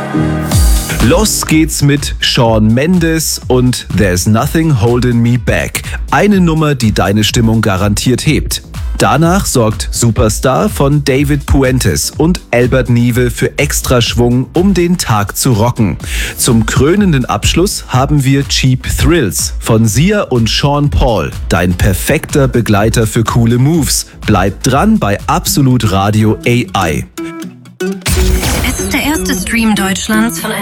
Los geht's mit Shawn Mendes und There's Nothing Holding Me Back. Eine Nummer, die deine Stimmung garantiert hebt. Danach sorgt Superstar von David Puentes und Albert Nieve für extra Schwung, um den Tag zu rocken. Zum krönenden Abschluss haben wir Cheap Thrills von Sia und Sean Paul. Dein perfekter Begleiter für coole Moves. Bleib dran bei Absolut Radio AI. Es ist der erste Stream Deutschlands von